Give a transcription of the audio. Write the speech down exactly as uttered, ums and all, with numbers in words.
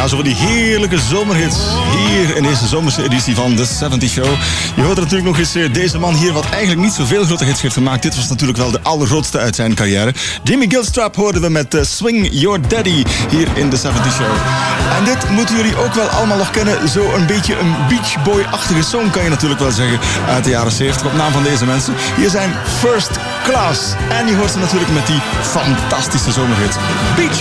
zo van die heerlijke zomerhits. Hier in deze zomerse editie van The zeventig Show. Je hoort er natuurlijk nog eens uh, deze man hier, wat eigenlijk niet zoveel grote hits heeft gemaakt. Dit was natuurlijk wel de allergrootste uit zijn carrière. Jimmy Gilstrap hoorden we met uh, Swing Your Daddy hier in The zeventig Show. En dit moeten jullie ook wel allemaal nog kennen. Zo een beetje een Beach Boy-achtige song kan je natuurlijk wel zeggen. Uit de jaren zeventig op naam van deze mensen. Hier zijn First Class. En je hoort ze natuurlijk met die fantastische zomerhits. Beach